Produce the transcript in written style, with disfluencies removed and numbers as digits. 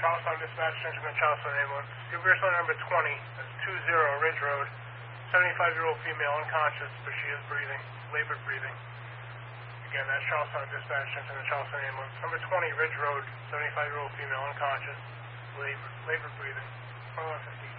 Charlestown Dispatch, Central Charlestown Ambulance. Your vehicle number 20, that's 20 Ridge Road. 75-year-old female unconscious, but she is breathing, labored breathing. Again, that's Charlestown Dispatch, Central Charlestown Ambulance. Number 20 Ridge Road, 75-year-old female unconscious, labored breathing. 50.